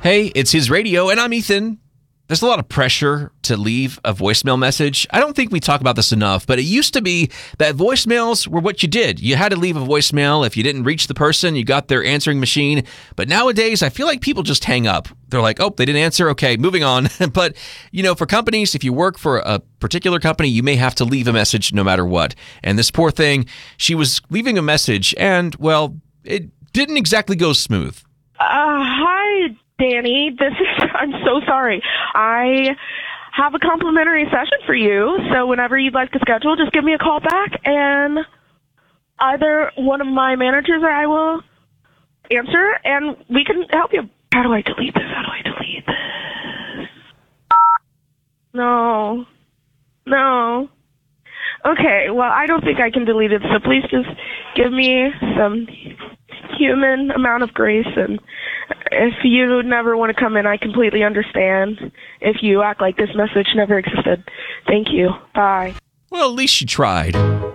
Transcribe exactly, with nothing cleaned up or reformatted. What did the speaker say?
Hey, it's His Radio, and I'm Ethan. There's a lot of pressure to leave a voicemail message. I don't think we talk about this enough, but it used to be that voicemails were what you did. You had to leave a voicemail. If you didn't reach the person, you got their answering machine. But nowadays, I feel like people just hang up. They're like, oh, they didn't answer. Okay, moving on. But, you know, for companies, if you work for a particular company, you may have to leave a message no matter what. And this poor thing, she was leaving a message, and, well, it didn't exactly go smooth. Uh, hi, Danny. This is, I'm so sorry. I have a complimentary session for you, so whenever you'd like to schedule, just give me a call back, and either one of my managers or I will answer, and we can help you. How do I delete this? How do I delete this? No. No. Okay, well, I don't think I can delete it, so please just give me some human amount of grace, and if you never want to come in, I completely understand if you act like this message never existed. Thank you. Bye. Well, at least she tried.